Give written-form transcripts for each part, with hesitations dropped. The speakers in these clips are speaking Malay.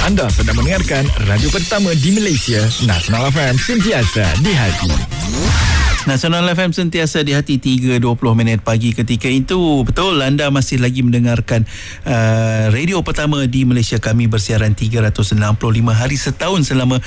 Anda sedang mendengarkan radio pertama di Malaysia, Nasional FM, sentiasa di hati. Nasional FM sentiasa di hati. 3.20 pagi ketika itu. Betul, anda masih lagi mendengarkan radio pertama di Malaysia. Kami bersiaran 365 hari setahun selama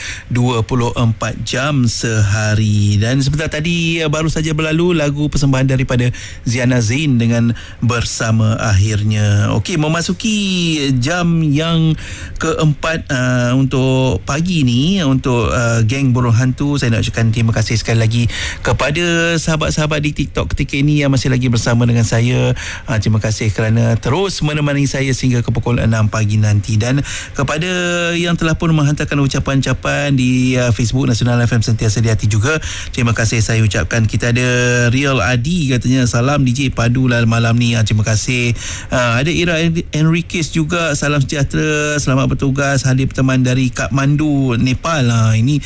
24 jam sehari. Dan sebentar tadi baru saja berlalu lagu persembahan daripada Ziana Zain dengan Bersama Akhirnya. Okey, memasuki jam yang keempat untuk pagi ni, untuk geng burung hantu. Saya nak ucapkan terima kasih sekali lagi kepada sahabat-sahabat di TikTok ketika ini yang masih lagi bersama dengan saya. Terima kasih kerana terus menemani saya sehingga ke pukul 6 pagi nanti. Dan kepada yang telah pun menghantarkan ucapan-ucapan di Facebook Nasional FM sentiasa di hati juga, terima kasih saya ucapkan. Kita ada Real Adi katanya, salam DJ padu lah malam ni. Terima kasih. Ada Ira Enriquez juga, salam sejahtera, selamat bertugas, hadir berteman dari Kathmandu, Nepal. Ini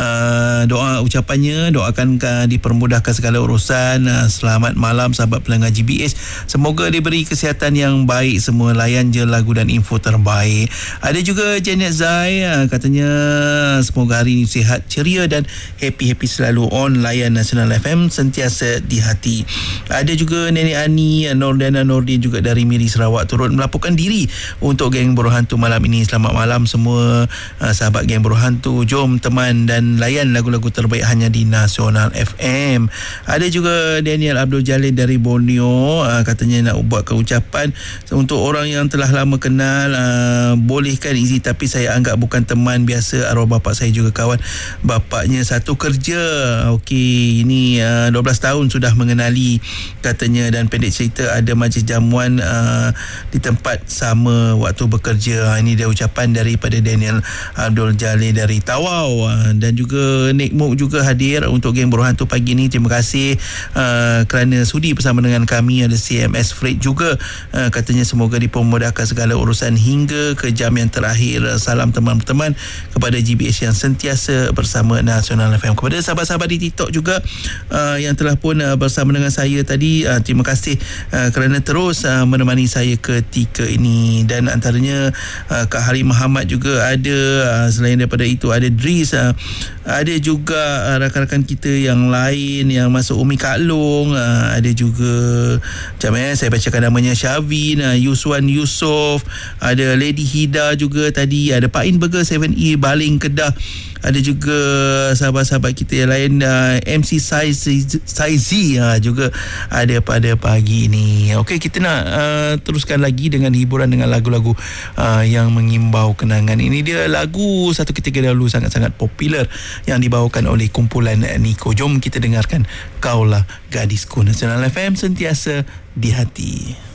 doa ucapannya, doakan dipermudahkan segala urusan. Selamat malam sahabat pelanggan GBH, semoga diberi kesihatan yang baik semua, layan je lagu dan info terbaik. Ada juga Janet Zai, katanya semoga hari ini sihat, ceria dan happy-happy selalu on layan Nasional FM sentiasa di hati. Ada juga Nenek Ani Nordana Nordin juga dari Miri Sarawak turut melaporkan diri untuk geng burung hantu malam ini. Selamat malam semua sahabat geng burung hantu, jom teman dan layan lagu-lagu terbaik hanya di Nasional FM. Ada juga Daniel Abdul Jalil dari Borneo, katanya nak buatkan ucapan untuk orang yang telah lama kenal. Bolehkan easy, tapi saya anggap bukan teman biasa. Arwah bapak saya juga kawan, bapaknya satu kerja. Okey, ini 12 tahun sudah mengenali katanya, dan pendek cerita ada majlis jamuan di tempat sama waktu bekerja. Ini dia ucapan daripada Daniel Abdul Jalil dari Tawau. Dan juga Nick Mook juga hadir untuk geng burung hantu pagi ni. Terima kasih kerana sudi bersama dengan kami. Ada CMS Freight juga, katanya semoga dipermudahkan segala urusan hingga ke jam yang terakhir. Salam teman-teman kepada GBH yang sentiasa bersama Nasional FM. Kepada sahabat-sahabat di TikTok juga yang telah pun bersama dengan saya tadi, terima kasih kerana terus menemani saya ketika ini. Dan antaranya Kak Hari Muhammad juga ada. Selain daripada itu ada Dris, ada juga rakan-rakan kita yang lain yang masuk, Umi Kak Long, ada juga saya bacakan namanya, Syavin, Yuswan Yusof, ada Lady Hida juga tadi, ada Pak In Burger 7E Baling Kedah, ada juga sahabat-sahabat kita yang lain, MC Saizi juga ada pada pagi ini. Okey, kita nak teruskan lagi dengan hiburan dengan lagu-lagu yang mengimbau kenangan. Ini dia lagu satu ketika dahulu sangat-sangat popular yang dibawakan oleh kumpulan Niko. Jom kita dengarkan Kaulah Gadisku. Nasional FM sentiasa di hati.